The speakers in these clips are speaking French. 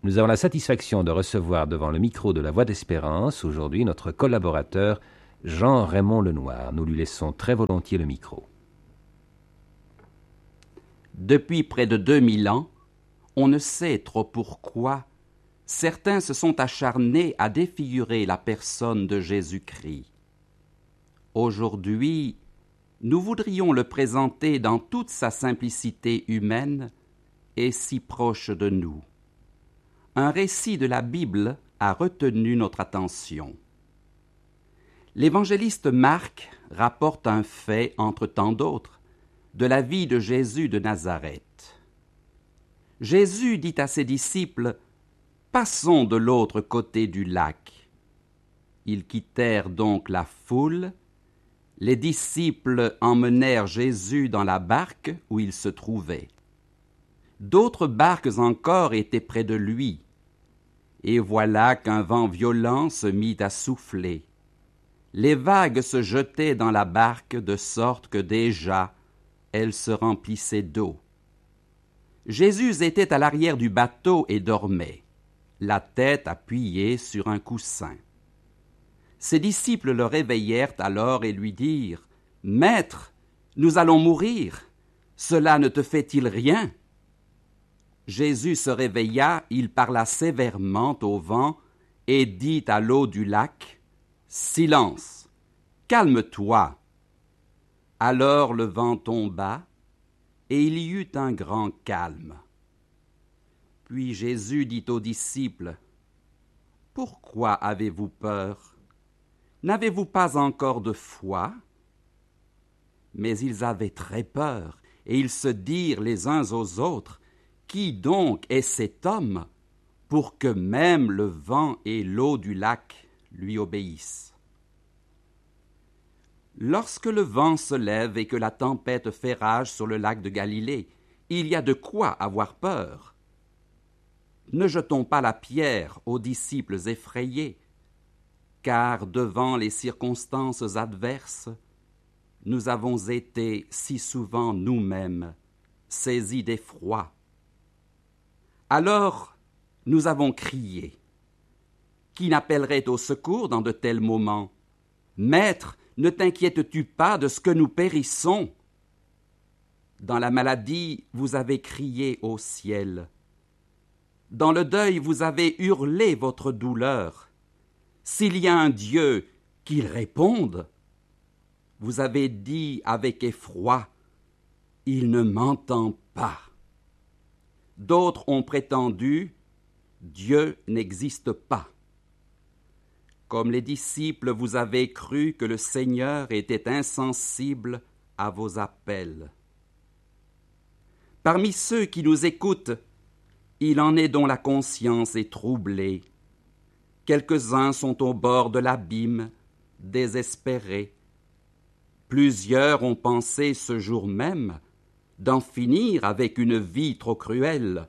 Nous avons la satisfaction de recevoir devant le micro de la Voix d'Espérance aujourd'hui notre collaborateur Jean-Raymond Lenoir. Nous lui laissons très volontiers le micro. Depuis près de 2000 ans, on ne sait trop pourquoi, certains se sont acharnés à défigurer la personne de Jésus-Christ. Aujourd'hui, nous voudrions le présenter dans toute sa simplicité humaine et si proche de nous. Un récit de la Bible a retenu notre attention. L'évangéliste Marc rapporte un fait, entre tant d'autres, de la vie de Jésus de Nazareth. Jésus dit à ses disciples « Passons de l'autre côté du lac ». Ils quittèrent donc la foule. Les disciples emmenèrent Jésus dans la barque où il se trouvait. D'autres barques encore étaient près de lui. Et voilà qu'un vent violent se mit à souffler. Les vagues se jetaient dans la barque de sorte que déjà elle se remplissait d'eau. Jésus était à l'arrière du bateau et dormait, la tête appuyée sur un coussin. Ses disciples le réveillèrent alors et lui dirent « Maître, nous allons mourir. Cela ne te fait-il rien ?» Jésus se réveilla, il parla sévèrement au vent et dit à l'eau du lac « Silence, calme-toi !» Alors le vent tomba et il y eut un grand calme. Puis Jésus dit aux disciples « Pourquoi avez-vous peur ? N'avez-vous pas encore de foi ?» Mais ils avaient très peur et ils se dirent les uns aux autres « Qui donc est cet homme pour que même le vent et l'eau du lac lui obéissent ?» Lorsque le vent se lève et que la tempête fait rage sur le lac de Galilée, il y a de quoi avoir peur. Ne jetons pas la pierre aux disciples effrayés, car devant les circonstances adverses, nous avons été si souvent nous-mêmes saisis d'effroi. Alors, nous avons crié. Qui n'appellerait au secours dans de tels moments ? Maître, ne t'inquiètes-tu pas de ce que nous périssons ? Dans la maladie, vous avez crié au ciel. Dans le deuil, vous avez hurlé votre douleur. S'il y a un Dieu, qu'il réponde. Vous avez dit avec effroi, « Il ne m'entend pas ». D'autres ont prétendu, « Dieu n'existe pas ». Comme les disciples, vous avez cru que le Seigneur était insensible à vos appels. Parmi ceux qui nous écoutent, il en est dont la conscience est troublée. Quelques-uns sont au bord de l'abîme, désespérés. Plusieurs ont pensé ce jour même d'en finir avec une vie trop cruelle.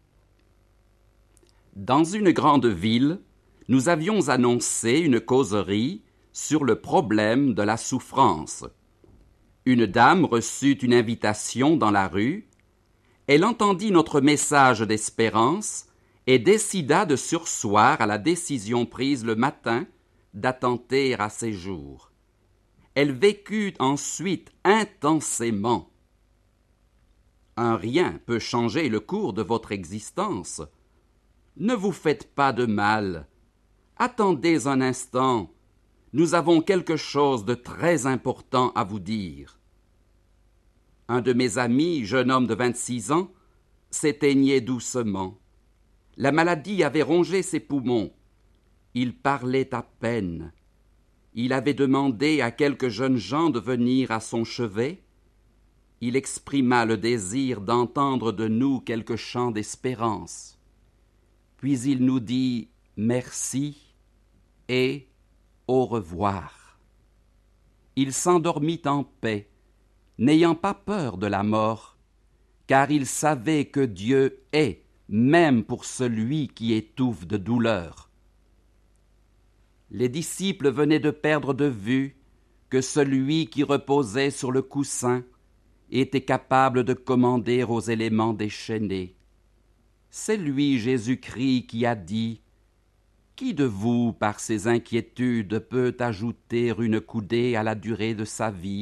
Dans une grande ville, nous avions annoncé une causerie sur le problème de la souffrance. Une dame reçut une invitation dans la rue. Elle entendit notre message d'espérance et décida de surseoir à la décision prise le matin d'attenter à ses jours. Elle vécut ensuite intensément. Un rien peut changer le cours de votre existence. Ne vous faites pas de mal. Attendez un instant, nous avons quelque chose de très important à vous dire. Un de mes amis, jeune homme de 26 ans, s'éteignait doucement. La maladie avait rongé ses poumons. Il parlait à peine. Il avait demandé à quelques jeunes gens de venir à son chevet. Il exprima le désir d'entendre de nous quelques chants d'espérance. Puis il nous dit « merci » et « au revoir ». Il s'endormit en paix, n'ayant pas peur de la mort, car il savait que Dieu est, même pour celui qui étouffe de douleur. Les disciples venaient de perdre de vue que celui qui reposait sur le coussin était capable de commander aux éléments déchaînés. C'est lui, Jésus-Christ, qui a dit « Qui de vous, par ses inquiétudes, peut ajouter une coudée à la durée de sa vie ?»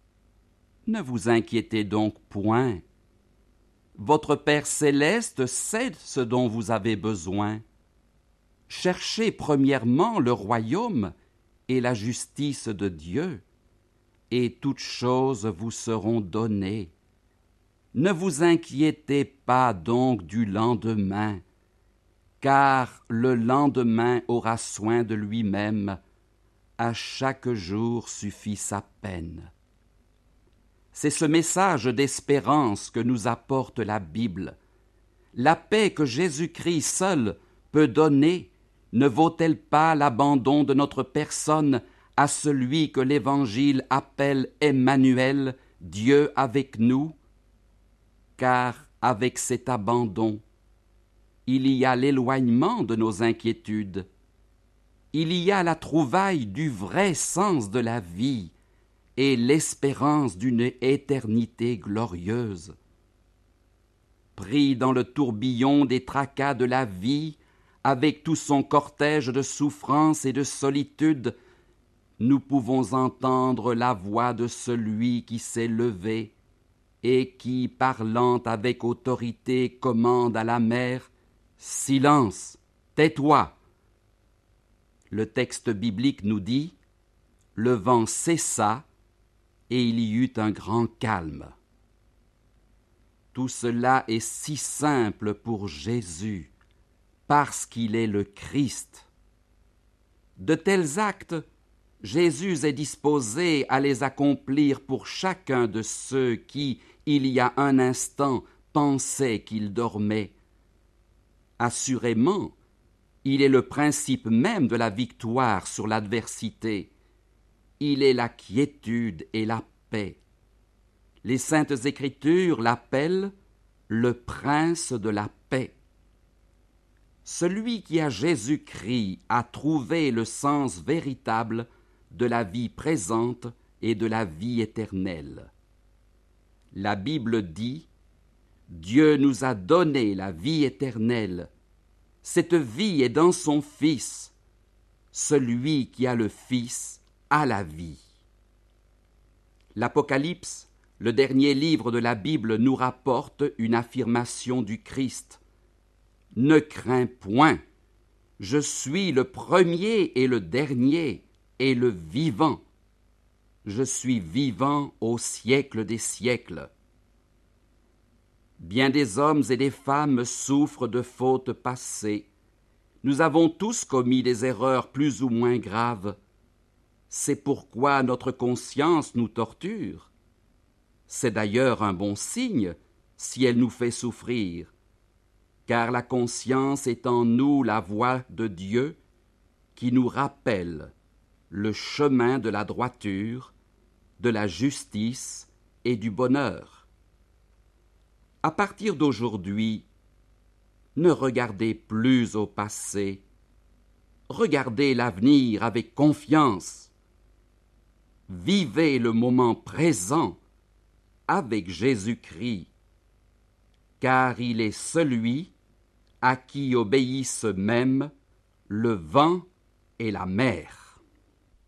Ne vous inquiétez donc point. Votre Père céleste sait ce dont vous avez besoin. Cherchez premièrement le royaume et la justice de Dieu, et toutes choses vous seront données. Ne vous inquiétez pas donc du lendemain, car le lendemain aura soin de lui-même. À chaque jour suffit sa peine. C'est ce message d'espérance que nous apporte la Bible. La paix que Jésus-Christ seul peut donner ne vaut-elle pas l'abandon de notre personne à celui que l'Évangile appelle Emmanuel, Dieu avec nous? Car avec cet abandon, il y a l'éloignement de nos inquiétudes. Il y a la trouvaille du vrai sens de la vie et l'espérance d'une éternité glorieuse. Pris dans le tourbillon des tracas de la vie, avec tout son cortège de souffrances et de solitude, nous pouvons entendre la voix de celui qui s'est levé et qui, parlant avec autorité, commande à la mer « Silence, tais-toi !» Le texte biblique nous dit « Le vent cessa et il y eut un grand calme. » Tout cela est si simple pour Jésus, parce qu'il est le Christ. De tels actes, Jésus est disposé à les accomplir pour chacun de ceux qui, il y a un instant, pensaient qu'ils dormaient. Assurément, il est le principe même de la victoire sur l'adversité. Il est la quiétude et la paix. Les Saintes Écritures l'appellent le Prince de la paix. Celui qui a Jésus-Christ a trouvé le sens véritable de la vie présente et de la vie éternelle. La Bible dit « Dieu nous a donné la vie éternelle. Cette vie est dans son Fils. Celui qui a le Fils a la vie. » L'Apocalypse, le dernier livre de la Bible, nous rapporte une affirmation du Christ. « Ne crains point, je suis le premier et le dernier et le vivant. Je suis vivant au siècle des siècles. » Bien des hommes et des femmes souffrent de fautes passées. Nous avons tous commis des erreurs plus ou moins graves. C'est pourquoi notre conscience nous torture. C'est d'ailleurs un bon signe si elle nous fait souffrir, car la conscience est en nous la voix de Dieu qui nous rappelle le chemin de la droiture, de la justice et du bonheur. À partir d'aujourd'hui, ne regardez plus au passé, regardez l'avenir avec confiance. Vivez le moment présent avec Jésus-Christ, car il est celui à qui obéissent même le vent et la mer.